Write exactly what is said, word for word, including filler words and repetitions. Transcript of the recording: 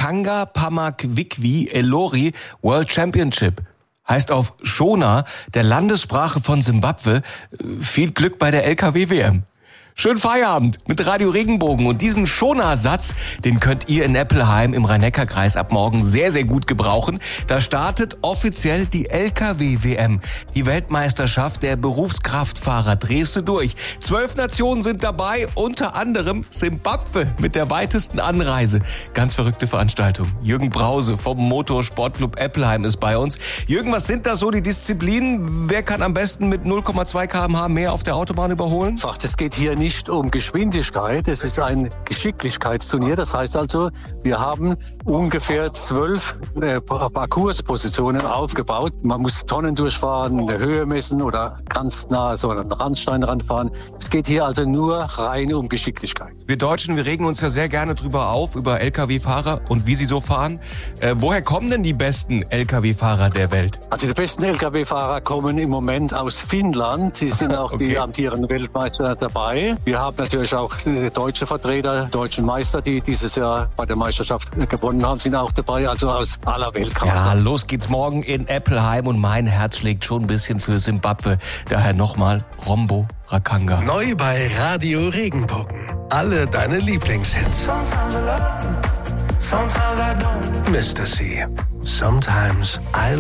Rakanga Pamakwikwi Elori World Championship. Heißt auf Shona, der Landessprache von Simbabwe, viel Glück bei der L K W W M. Schönen Feierabend mit Radio Regenbogen. Und diesen Shona-Satz, den könnt ihr in Eppelheim im Rhein-Neckar-Kreis ab morgen sehr, sehr gut gebrauchen. Da startet offiziell die L K W W M, die Weltmeisterschaft der Berufskraftfahrer. Drehst du durch. Zwölf Nationen sind dabei, unter anderem Simbabwe mit der weitesten Anreise. Ganz verrückte Veranstaltung. Jürgen Brause vom Motorsportclub Eppelheim ist bei uns. Jürgen, was sind da so die Disziplinen? Wer kann am besten mit null Komma zwei Kilometer pro Stunde mehr auf der Autobahn überholen? Ach, das geht hier nicht nicht um Geschwindigkeit, es ist ein Geschicklichkeitsturnier. Das heißt also, wir haben ungefähr zwölf äh, Parcourspositionen aufgebaut. Man muss Tonnen durchfahren, eine Höhe messen oder ganz nah so an den Randstein ranfahren. Es geht hier also nur rein um Geschicklichkeit. Wir Deutschen, wir regen uns ja sehr gerne drüber auf, über L K W-Fahrer und wie sie so fahren. Äh, woher kommen denn die besten L K W-Fahrer der Welt? Also die besten L K W-Fahrer kommen im Moment aus Finnland. Sie sind auch okay. Die amtierenden Weltmeister dabei. Wir haben natürlich auch deutsche Vertreter, deutschen Meister, die dieses Jahr bei der Meisterschaft gewonnen haben, sind auch dabei, also aus aller Welt. Ja, los geht's morgen in Eppelheim und mein Herz schlägt schon ein bisschen für Simbabwe. Daher nochmal Rombo Rakanga. Neu bei Radio Regenbogen. Alle deine Lieblingshits. Mister C. Sometimes I